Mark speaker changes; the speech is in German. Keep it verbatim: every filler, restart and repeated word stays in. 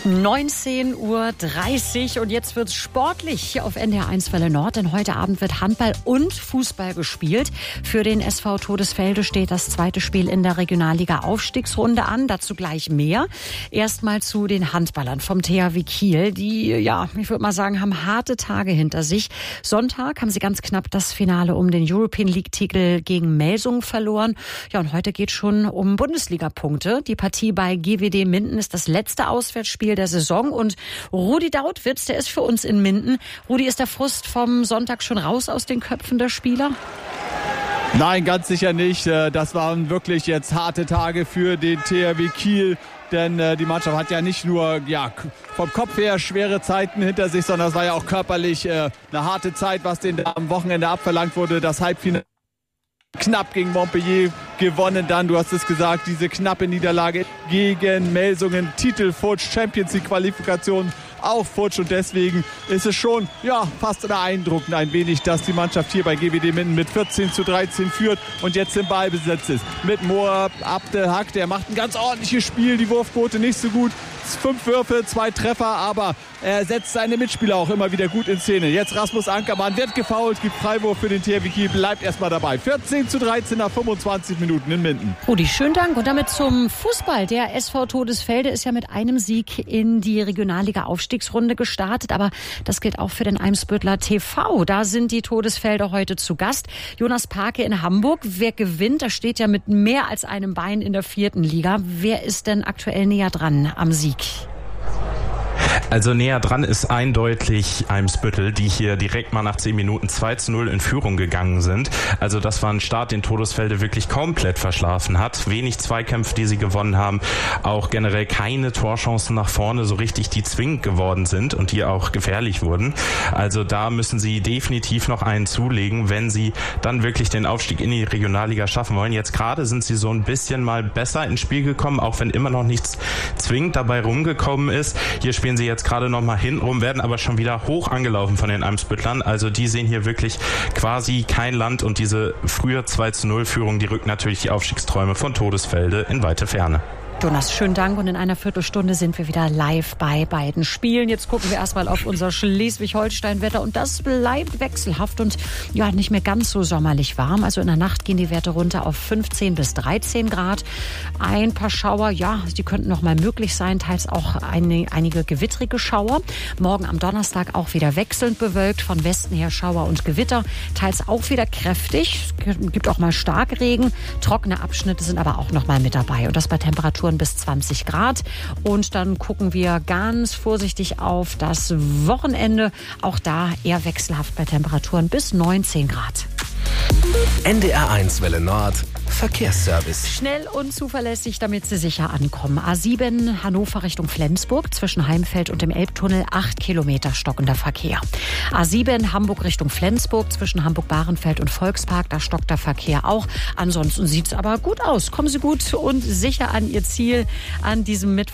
Speaker 1: neunzehn Uhr dreißig und jetzt wird's sportlich auf N D R eins Welle Nord, denn heute Abend wird Handball und Fußball gespielt. Für den S V Todesfelde steht das zweite Spiel in der Regionalliga-Aufstiegsrunde an, dazu gleich mehr. Erstmal zu den Handballern vom T H W Kiel, die, ja, ich würde mal sagen, haben harte Tage hinter sich. Sonntag haben sie ganz knapp das Finale um den European League-Titel gegen Melsungen verloren. Ja, und heute geht schon um Bundesliga-Punkte. Die Partie bei G W D Minden ist das letzte Auswärtsspiel der Saison und Rudi Dautwitz, der ist für uns in Minden. Rudi, ist der Frust vom Sonntag schon raus aus den Köpfen der Spieler?
Speaker 2: Nein, ganz sicher nicht. Das waren wirklich jetzt harte Tage für den T H W Kiel. Denn äh, die Mannschaft hat ja nicht nur ja, vom Kopf her schwere Zeiten hinter sich, sondern es war ja auch körperlich äh, eine harte Zeit, was denen am Wochenende abverlangt wurde. Das Halbfinale knapp gegen Montpellier gewonnen, dann, du hast es gesagt, diese knappe Niederlage gegen Melsungen, Titelfutsch, Champions League Qualifikation auch futsch, und deswegen ist es schon ja fast beeindruckend ein wenig, dass die Mannschaft hier bei G W D Minden mit vierzehn zu dreizehn führt und jetzt im Ballbesitz ist. Mit Moab Abdelhak, der macht ein ganz ordentliches Spiel, die Wurfquote nicht so gut, fünf Würfe, zwei Treffer, aber er setzt seine Mitspieler auch immer wieder gut in Szene. Jetzt Rasmus Ankermann wird gefoult, gibt Freiwurf für den T H W Kiel, bleibt erstmal dabei. vierzehn zu dreizehn nach fünfundzwanzig Minuten in Minden.
Speaker 1: Rudi, schönen Dank. Und damit zum Fußball. Der S V Todesfelde ist ja mit einem Sieg in die Regionalliga-Aufstiegsrunde gestartet, aber das gilt auch für den Eimsbüttler T V. Da sind die Todesfelder heute zu Gast. Jonas Parke in Hamburg. Wer gewinnt? Das steht ja mit mehr als einem Bein in der vierten Liga. Wer ist denn aktuell näher dran am Sieg?
Speaker 3: Also näher dran ist eindeutig Eimsbüttel, die hier direkt mal nach zehn Minuten zwei zu null in Führung gegangen sind. Also das war ein Start, den Todesfelde wirklich komplett verschlafen hat. Wenig Zweikämpfe, die sie gewonnen haben. Auch generell keine Torchancen nach vorne so richtig, die zwingend geworden sind und die auch gefährlich wurden. Also da müssen sie definitiv noch einen zulegen, wenn sie dann wirklich den Aufstieg in die Regionalliga schaffen wollen. Jetzt gerade sind sie so ein bisschen mal besser ins Spiel gekommen, auch wenn immer noch nichts zwingend dabei rumgekommen ist. Hier spielen sie jetzt gerade noch mal hintenrum, werden aber schon wieder hoch angelaufen von den Eimsbüttlern. Also die sehen hier wirklich quasi kein Land, und diese frühe zwei zu null Führung, die rückt natürlich die Aufstiegsträume von Todesfelde in weite Ferne.
Speaker 1: Jonas, schönen Dank, und in einer Viertelstunde sind wir wieder live bei beiden Spielen. Jetzt gucken wir erstmal auf unser Schleswig-Holstein-Wetter, und das bleibt wechselhaft und ja nicht mehr ganz so sommerlich warm. Also in der Nacht gehen die Werte runter auf fünfzehn bis dreizehn Grad. Ein paar Schauer, ja, die könnten noch mal möglich sein, teils auch eine, einige gewittrige Schauer. Morgen am Donnerstag auch wieder wechselnd bewölkt, von Westen her Schauer und Gewitter, teils auch wieder kräftig. Es gibt auch mal Starkregen, trockene Abschnitte sind aber auch noch mal mit dabei, und das bei Temperaturen bis zwanzig Grad. Und dann gucken wir ganz vorsichtig auf das Wochenende. Auch da eher wechselhaft bei Temperaturen bis neunzehn Grad.
Speaker 4: N D R eins Welle Nord Verkehrsservice.
Speaker 1: Schnell und zuverlässig, damit Sie sicher ankommen. A sieben Hannover Richtung Flensburg, zwischen Heimfeld und dem Elbtunnel, acht Kilometer stockender Verkehr. A sieben Hamburg Richtung Flensburg, zwischen Hamburg-Bahrenfeld und Volkspark, da stockt der Verkehr auch. Ansonsten sieht es aber gut aus. Kommen Sie gut und sicher an Ihr Ziel an diesem Mittwoch.